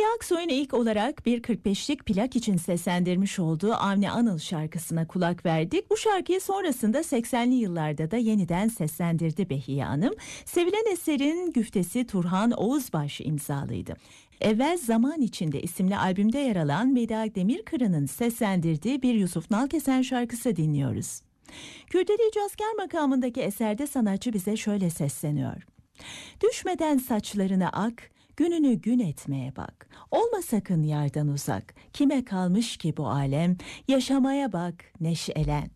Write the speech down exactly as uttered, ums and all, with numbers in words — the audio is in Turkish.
Aksoy'un ilk olarak bir kırk beşlik plak için seslendirmiş olduğu Avni Anıl şarkısına kulak verdik. Bu şarkıyı sonrasında seksenli yıllarda da yeniden seslendirdi Behiye Hanım. Sevilen eserin güftesi Turhan Oğuzbaş imzalıydı. Evvel Zaman İçinde isimli albümde yer alan Veda Demirkıran'ın seslendirdiği bir Yusuf Nalkesen şarkısı dinliyoruz. Kürdeli Cazker makamındaki eserde sanatçı bize şöyle sesleniyor. Düşmeden saçlarına ak, gününü gün etmeye bak. Olma sakın yardan uzak. Kime kalmış ki bu alem? Yaşamaya bak, neşelen.